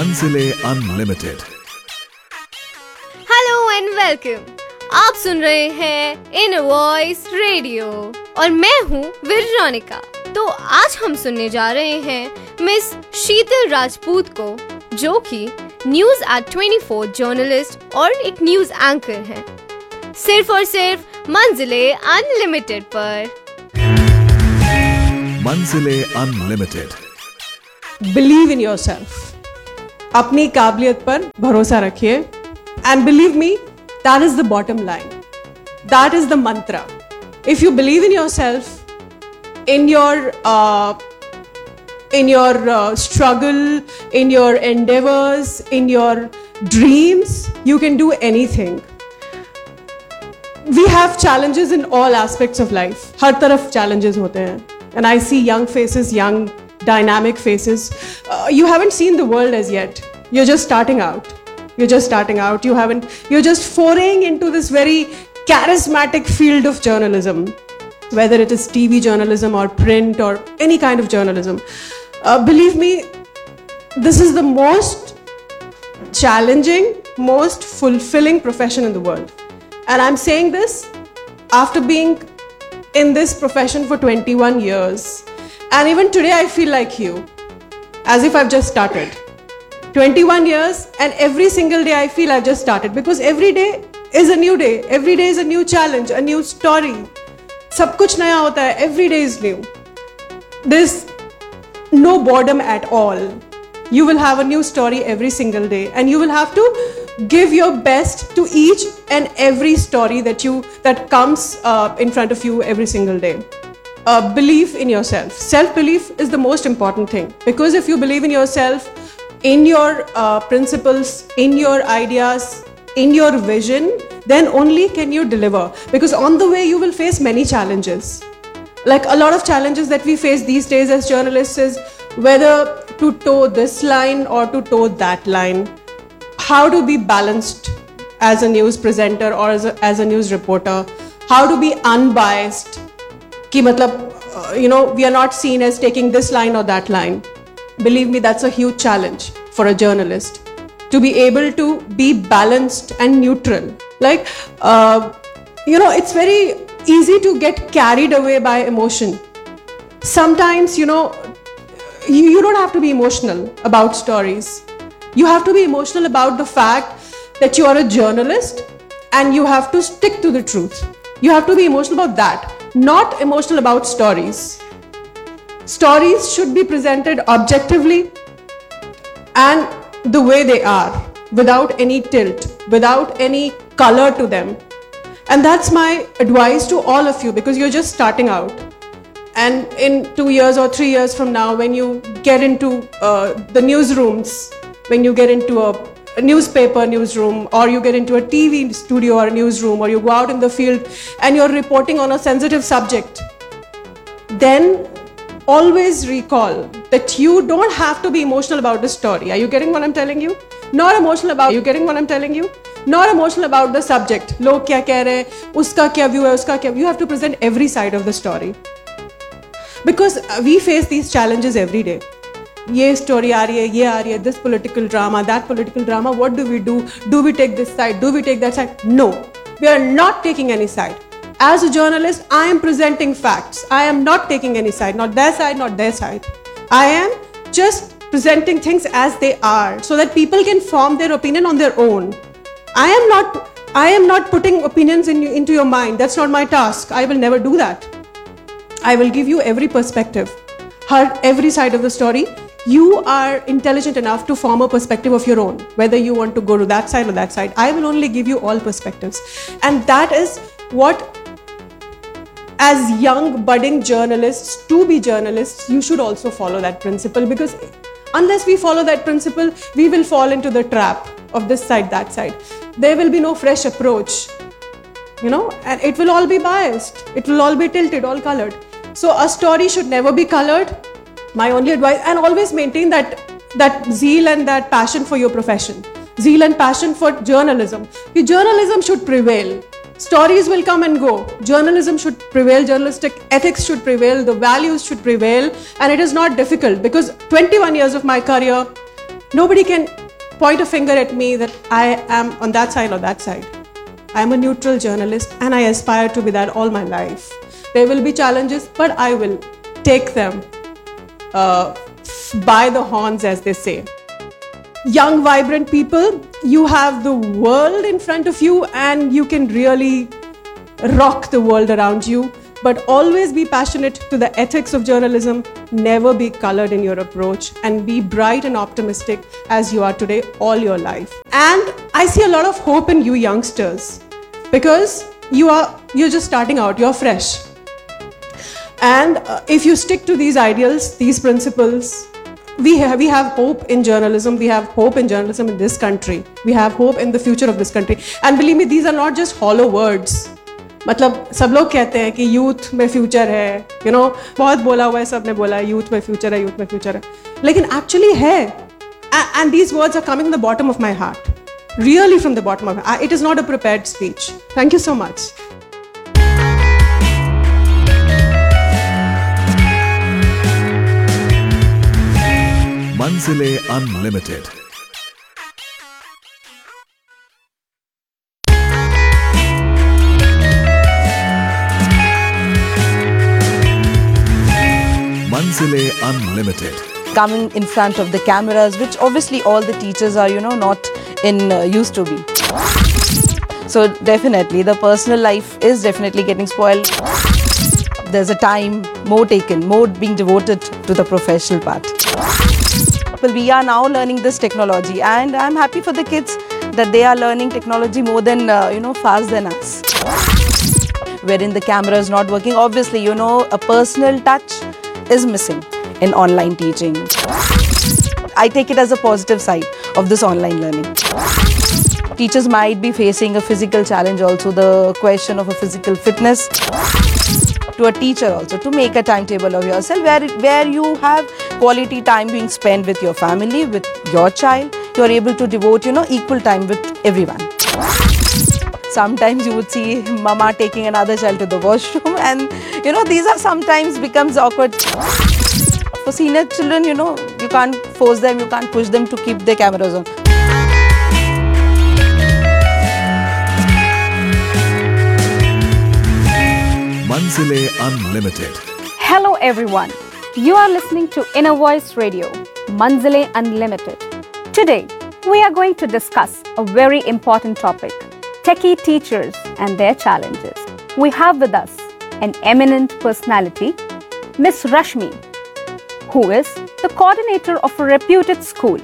मंजिलें unlimited. Hello and welcome. आप सुन रहे हैं इन वॉइस रेडियो और मैं हूँ वेरोनिका। तो आज हम सुनने जा रहे हैं मिस शीतल राजपूत को, जो कि न्यूज एट 24 जर्नलिस्ट और एक न्यूज एंकर हैं, सिर्फ और सिर्फ मंजिलें अनलिमिटेड पर। मंजिलें unlimited. Believe in your self, अपनी काबिलियत पर भरोसा रखिए and believe me, that is the bottom line, that is the Mantra. If you believe in your self, in your struggle, in your endeavors, in your dreams, you can do anything. We have challenges in all aspects of life. हर तरफ challenges होते हैं. And I see young faces, young dynamic faces. You haven't seen the world as yet. You're just starting out. You're just foraying into this very charismatic field of journalism, whether it is TV journalism or print or any kind of journalism. Believe me, this is the most challenging, most fulfilling profession in the world. And I'm saying this after being in this profession for 21 years. And even today I feel like you, as if I've just started. 21 years and every single day I feel I've just started, because every day is a new day. Every day is a new challenge, a new story. सब कुछ नया होता है. Every day is new. There's no boredom at all. You will have a new story every single day, and you will have to give your best to each and every story that comes in front of you every single day. Believe in yourself. Self-belief is the most important thing, because if you believe in yourself, in your principles, in your ideas, in your vision, then only can you deliver. Because on the way you will face many challenges. Like a lot of challenges that we face these days as journalists is whether to toe this line or to toe that line. How to be balanced as a news presenter or as a news reporter. How to be unbiased. Ki matlab, we are not seen as taking this line or that line. Believe me, that's a huge challenge for a journalist, to be able to be balanced and neutral. Like, it's very easy to get carried away by emotion. Sometimes, you don't have to be emotional about stories. You have to be emotional about the fact that you are a journalist and you have to stick to the truth. You have to be emotional about that, not emotional about stories. Stories should be presented objectively and the way they are, without any tilt, without any color to them. And that's my advice to all of you, because you're just starting out. And in 2 years or 3 years from now, when you get into the newsrooms, when you get into a newspaper newsroom, or you get into a TV studio or a newsroom, or you go out in the field and you're reporting on a sensitive subject, then always recall that you don't have to be emotional about the story. Are you getting what I'm telling you? Not emotional about Not emotional about the subject. Log kya keh rahe hain, uska kya view hai, uska kya. You have to present every side of the story, because we face these challenges every day. Ye story aa rahi hai, this political drama, that political drama. What do we do? Do we take this side? Do we take that side? No, we are not taking any side. As a journalist, I am presenting facts. I am not taking any side, not their side, not their side. I am just presenting things as they are, so that people can form their opinion on their own. I am not putting opinions into your mind. That's not my task. I will never do that. I will give you every perspective, every side of the story. You are intelligent enough to form a perspective of your own, whether you want to go to that side or that side. I will only give you all perspectives. And that is what, as young budding journalists, to be journalists, you should also follow that principle, because unless we follow that principle, we will fall into the trap of this side, that side. There will be no fresh approach, and it will all be biased. It will all be tilted, all colored. So a story should never be colored. My only advice, and always maintain that zeal and that passion for your profession. Zeal and passion for journalism. The journalism should prevail. Stories will come and go. Journalism should prevail. Journalistic ethics should prevail. The values should prevail. And it is not difficult, because 21 years of my career, Nobody can point a finger at me that I am on that side or that side. I am a neutral journalist and I aspire to be that all my life. There will be challenges, but I will take them by the horns, as they say. Young, vibrant people, you have the world in front of you and you can really rock the world around you. But always be passionate to the ethics of journalism, never be colored in your approach, and be bright and optimistic as you are today all your life. And I see a lot of hope in you youngsters because you're just starting out, you're fresh. And if you stick to these ideals, these principles, we have hope in journalism. We have hope in journalism in this country. We have hope in the future of this country. And believe me, these are not just hollow words. मतलब सब लोग कहते हैं कि youth में future है, you know, बहुत बोला हुआ है, सब ने बोला है यूथ में फ्यूचर है, यूथ में फ्यूचर है, लेकिन एक्चुअली है. And these words are coming from the bottom of my heart, really from the bottom of my heart. It is not a prepared speech. Thank you so much. Manzile Unlimited. Manzile Unlimited. Coming in front of the cameras, which obviously all the teachers are, not used to be. So definitely the personal life is definitely getting spoiled. There's a time more being devoted to the professional part. Well, we are now learning this technology and I'm happy for the kids that they are learning technology more than, fast than us. Wherein the camera is not working, obviously, a personal touch is missing in online teaching. I take it as a positive side of this online learning. Teachers might be facing a physical challenge also, the question of a physical fitness. To a teacher also, to make a timetable of yourself where you have quality time being spent with your family, with your child. You are able to devote, equal time with everyone. Sometimes you would see mama taking another child to the washroom and, these are sometimes becomes awkward. For senior children, you can't force them, you can't push them to keep their cameras on. Manzile Unlimited. Hello everyone, you are listening to Inner Voice Radio, Manzile Unlimited. Today, we are going to discuss a very important topic, techie teachers and their challenges. We have with us an eminent personality, Miss Rashmi, who is the coordinator of a reputed school.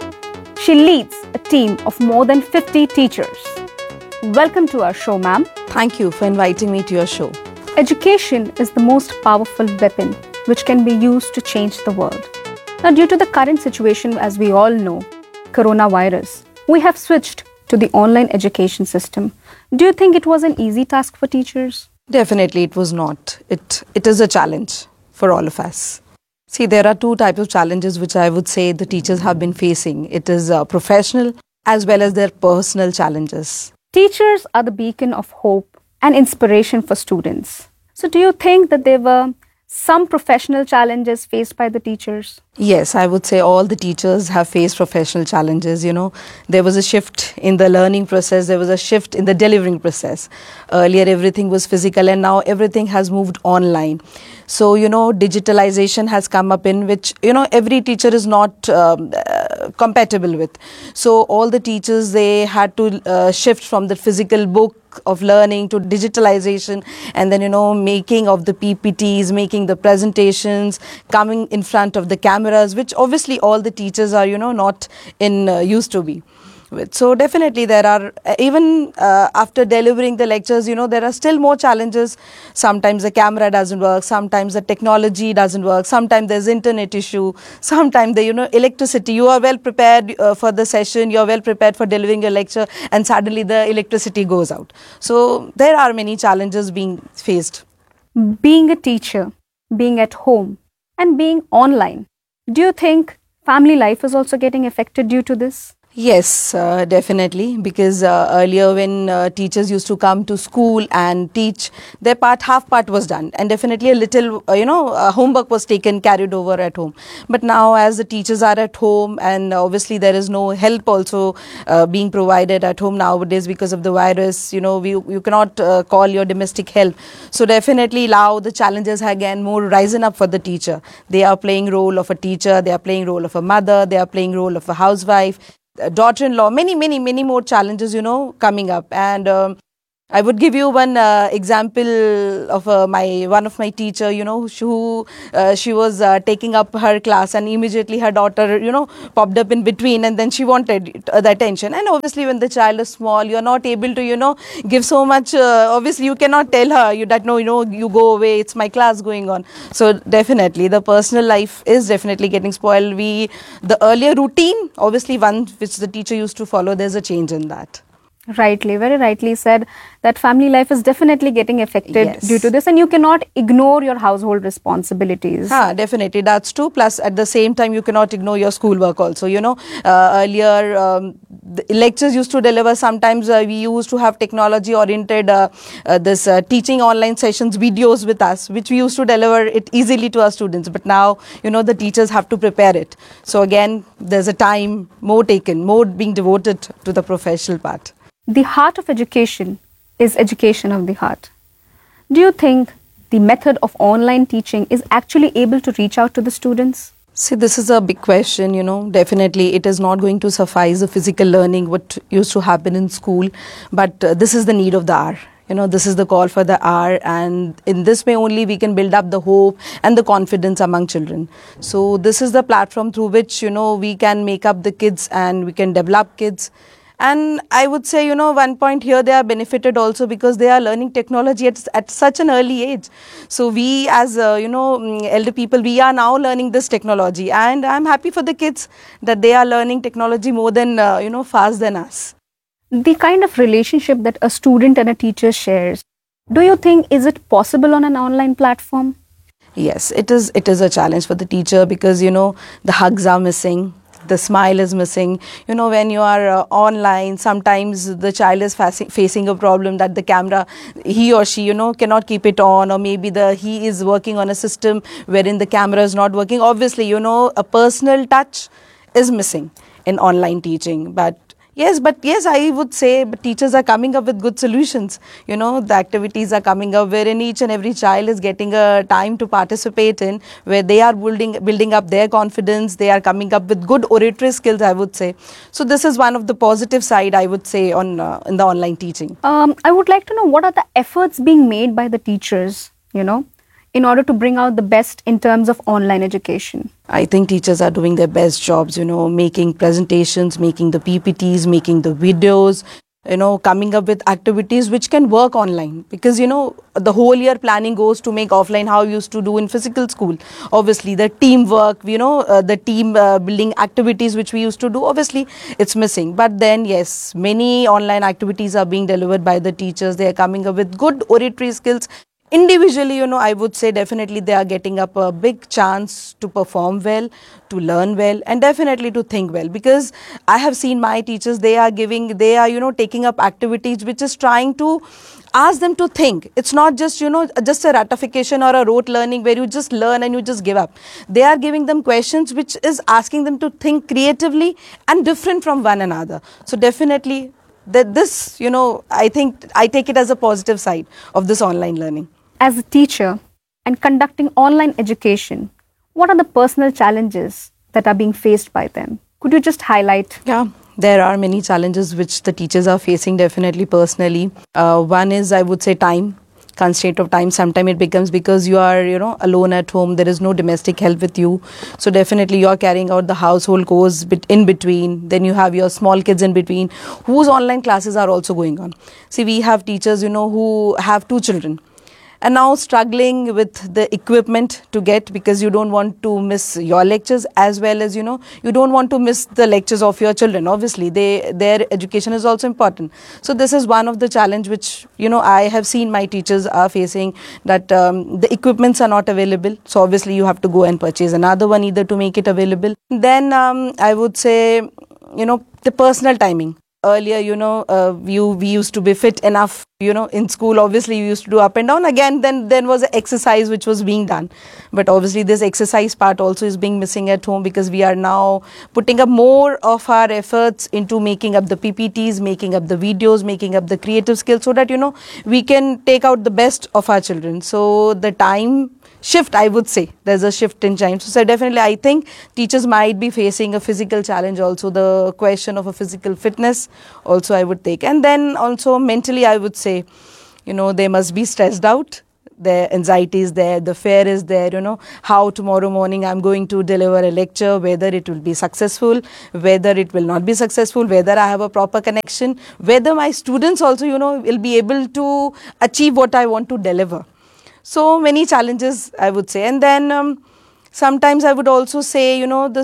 She leads a team of more than 50 teachers. Welcome to our show, ma'am. Thank you for inviting me to your show. Education is the most powerful weapon which can be used to change the world. Now, due to the current situation, as we all know, coronavirus, we have switched to the online education system. Do you think it was an easy task for teachers? Definitely it was not. It is a challenge for all of us. See, there are two types of challenges which I would say the teachers have been facing. It is professional as well as their personal challenges. Teachers are the beacon of hope and inspiration for students. So do you think that there were some professional challenges faced by the teachers? Yes, I would say all the teachers have faced professional challenges. There was a shift in the learning process. There was a shift in the delivering process. Earlier, everything was physical and now everything has moved online. So, digitalization has come up in which, every teacher is not compatible with. So, all the teachers, they had to shift from the physical book of learning to digitalization and then, making of the PPTs, making the presentations, coming in front of the cameras, which obviously all the teachers are, not used to be with. So definitely there are, even after delivering the lectures, there are still more challenges. Sometimes the camera doesn't work, sometimes the technology doesn't work, sometimes there's internet issue, sometimes the, electricity. You are well prepared for the session, you're well prepared for delivering your lecture and suddenly the electricity goes out. So there are many challenges being faced. Being a teacher, being at home and being online, do you think family life is also getting affected due to this? Yes, definitely. Because earlier, when teachers used to come to school and teach, their part, half part was done, and definitely a little, homework was taken, carried over at home. But now, as the teachers are at home, and obviously there is no help also being provided at home nowadays because of the virus. You cannot call your domestic help. So definitely, now the challenges have again more risen up for the teacher. They are playing role of a teacher. They are playing role of a mother. They are playing role of a housewife, daughter-in-law, many more challenges, coming up. And I would give you one example of one of my teacher, she was taking up her class, and immediately her daughter, popped up in between, and then she wanted the attention. And obviously, when the child is small, you're not able to, give so much. Obviously, you cannot tell her that no, you go away. It's my class going on. So definitely, the personal life is definitely getting spoiled. The earlier routine, obviously, one which the teacher used to follow, there's a change in that. Rightly, very rightly said that family life is definitely getting affected Yes. due to this, and you cannot ignore your household responsibilities. Definitely, that's true. Plus, at the same time, you cannot ignore your schoolwork also. Earlier, the lectures used to deliver. Sometimes we used to have technology-oriented teaching online sessions, videos with us, which we used to deliver it easily to our students. But now, the teachers have to prepare it. So again, there's a time more being devoted to the professional part. The heart of education is education of the heart. Do you think the method of online teaching is actually able to reach out to the students? See, this is a big question, Definitely, it is not going to suffice the physical learning, what used to happen in school. But this is the need of the hour. This is the call for the hour. And in this way only we can build up the hope and the confidence among children. So this is the platform through which, we can make up the kids and we can develop kids. And I would say, one point here, they are benefited also because they are learning technology at such an early age. So we as, elder people, we are now learning this technology. And I'm happy for the kids that they are learning technology more than, fast than us. The kind of relationship that a student and a teacher shares, do you think is it possible on an online platform? Yes, it is a challenge for the teacher because, the hugs are missing. The smile is missing. When you are online, sometimes the child is facing a problem that the camera, he or she, cannot keep it on, or maybe he is working on a system wherein the camera is not working. Obviously, a personal touch is missing in online teaching. But yes, I would say teachers are coming up with good solutions. The activities are coming up wherein each and every child is getting a time to participate in, where they are building up their confidence. They are coming up with good oratory skills, I would say. So this is one of the positive side, I would say, in the online teaching. I would like to know what are the efforts being made by the teachers, in order to bring out the best in terms of online education? I think teachers are doing their best jobs, making presentations, making the PPTs, making the videos, coming up with activities which can work online. Because, the whole year planning goes to make offline how you used to do in physical school. Obviously, the teamwork, the team building activities which we used to do, obviously, it's missing. But then, yes, many online activities are being delivered by the teachers. They are coming up with good oratory skills. Individually, I would say definitely they are getting up a big chance to perform well, to learn well, and definitely to think well. Because I have seen my teachers, they are taking up activities which is trying to ask them to think. It's not just, just a ratification or a rote learning where you just learn and you just give up. They are giving them questions which is asking them to think creatively and different from one another. So definitely this, I think I take it as a positive side of this online learning. As a teacher and conducting online education, what are the personal challenges that are being faced by them? Could you just highlight? Yeah, there are many challenges which the teachers are facing definitely personally. One is, I would say, time. Constraint of time. Sometimes it becomes because you are, alone at home. There is no domestic help with you. So definitely you are carrying out the household chores in between. Then you have your small kids in between whose online classes are also going on. See, we have teachers, who have 2 children. And now struggling with the equipment to get, because you don't want to miss your lectures as well as, you don't want to miss the lectures of your children. Obviously, their education is also important. So this is one of the challenge which, I have seen my teachers are facing, that the equipments are not available. So obviously you have to go and purchase another one either to make it available. Then I would say the personal timing. Earlier, we used to be fit enough, in school. Obviously, you used to do up and down. Again, then was an exercise which was being done. But obviously, this exercise part also is being missing at home, because we are now putting up more of our efforts into making up the PPTs, making up the videos, making up the creative skills, so that, we can take out the best of our children. So the time shift, I would say, there's a shift in time. So definitely, I think teachers might be facing a physical challenge also, the question of a physical fitness also I would take. And then also mentally, I would say, they must be stressed out. Their anxiety is there, the fear is there, how tomorrow morning I'm going to deliver a lecture, whether it will be successful, whether it will not be successful, whether I have a proper connection, whether my students also, will be able to achieve what I want to deliver. So many challenges, I would say. And then sometimes I would also say,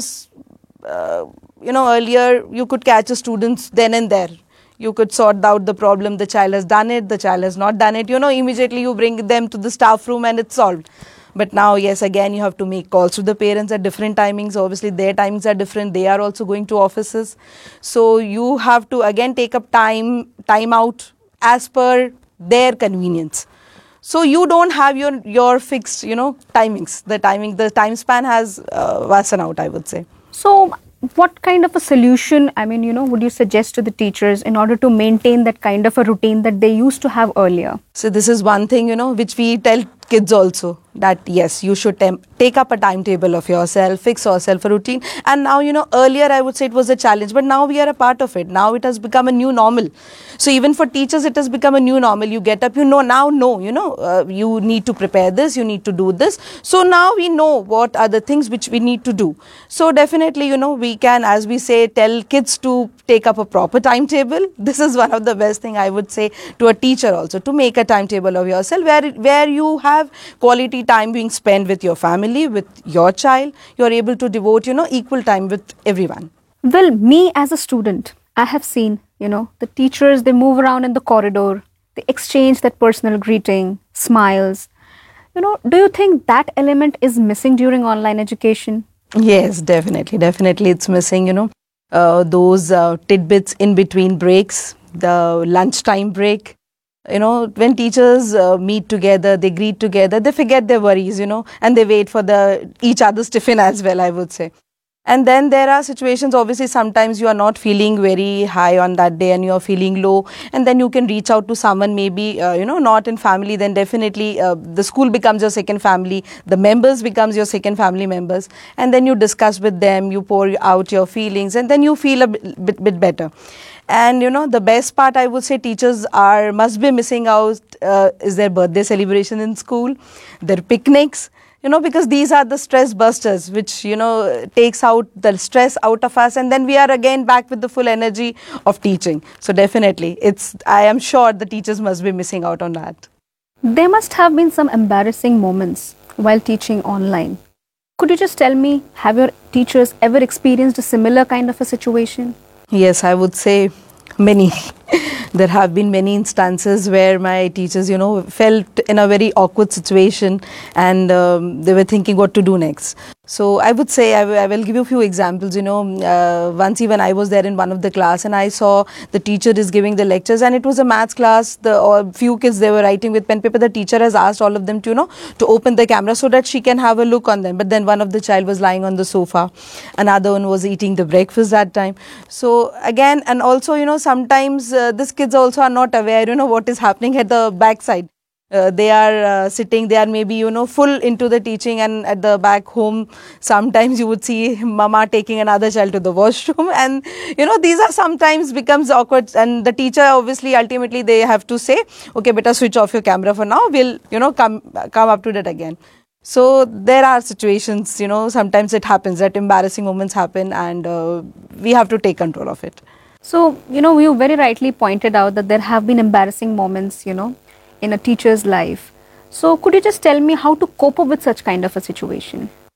earlier you could catch a student then and there. You could sort out the problem. The child has done it, the child has not done it. Immediately you bring them to the staff room and it's solved. But now, yes, again, you have to make calls to the parents at different timings. Obviously, their timings are different. They are also going to offices. So you have to, again, take up time out as per their convenience. So you don't have your fixed, timings. The time span has worsened out, I would say. So what kind of a solution, would you suggest to the teachers in order to maintain that kind of a routine that they used to have earlier? So this is one thing, which we tell kids also, that yes, you should take up a timetable of yourself, fix yourself a routine. And now, earlier I would say it was a challenge, but now we are a part of it. Now it has become a new normal. So even for teachers, it has become a new normal. You get up, you need to prepare this, you need to do this. So now we know what are the things which we need to do. So definitely, we can, as we say, tell kids to take up a proper timetable. This is one of the best thing I would say to a teacher also, to make a timetable of yourself where you have quality time being spent with your family, with your child. You're able to devote, equal time with everyone. Well, me as a student, I have seen, the teachers, they move around in the corridor, they exchange that personal greeting, smiles. Do you think that element is missing during online education? Yes, definitely it's missing, those tidbits in between breaks, the lunchtime break. When teachers meet together, they greet together, they forget their worries, and they wait for each other's tiffin as well, I would say. And then there are situations, obviously, sometimes you are not feeling very high on that day and you are feeling low, and then you can reach out to someone, maybe, not in family, then definitely the school becomes your second family, the members becomes your second family members, and then you discuss with them, you pour out your feelings, and then you feel a bit better. And the best part, I would say, teachers must be missing out is their birthday celebration in school, their picnics, because these are the stress busters which takes out the stress out of us, and then we are again back with the full energy of teaching. So definitely I am sure the teachers must be missing out on that. There must have been some embarrassing moments while teaching online. Could you just tell me, have your teachers ever experienced a similar kind of a situation? Yes, I would say many. There have been many instances where my teachers, felt in a very awkward situation, and they were thinking what to do next. So I would say, I will give you a few examples. Once even I was there in one of the class, and I saw the teacher is giving the lectures, and it was a maths class. The few kids, they were writing with pen paper. The teacher has asked all of them to open the camera so that she can have a look on them. But then one of the child was lying on the sofa, another one was eating the breakfast that time. So again, and also sometimes these kids also are not aware what is happening at the backside. They are sitting, they are maybe full into the teaching, and at the back home sometimes you would see mama taking another child to the washroom, and these are sometimes becomes awkward, and the teacher obviously ultimately they have to say, okay beta, switch off your camera for now, we'll come up to that again. So there are situations, sometimes it happens that embarrassing moments happen, and we have to take control of it. So you very rightly pointed out that there have been embarrassing moments in a teacher's life. So could you just tell me how to cope up with such kind of a situation?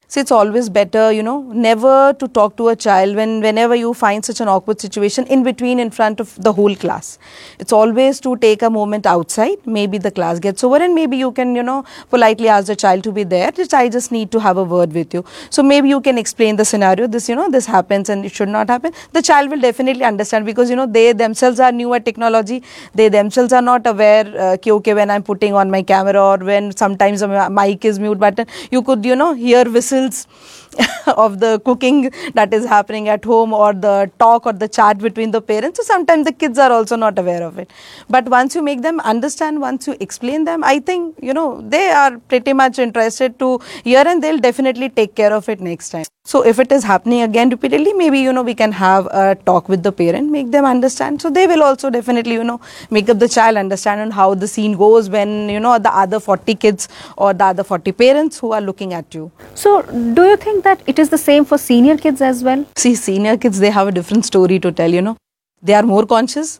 So it's always better, never to talk to a child whenever you find such an awkward situation in between, in front of the whole class. It's always to take a moment outside. Maybe the class gets over and maybe you can, politely ask the child to be there. The child just need to have a word with you. So maybe you can explain the scenario. This, this happens and it should not happen. The child will definitely understand because, they themselves are new at technology. They themselves are not aware, okay, when I'm putting on my camera or when sometimes the mic is mute button, you could, hear whistles of the cooking that is happening at home or the talk or the chat between the parents. So sometimes the kids are also not aware of it. But once you make them understand, once you explain them, I think, they are pretty much interested to hear and they'll definitely take care of it next time. So if it is happening again repeatedly, maybe, we can have a talk with the parent, make them understand. So they will also definitely, make up the child understand on how the scene goes when, the other 40 kids or the other 40 parents who are looking at you. So do you think that it is the same for senior kids as well? See, senior kids, they have a different story to tell, They are more conscious.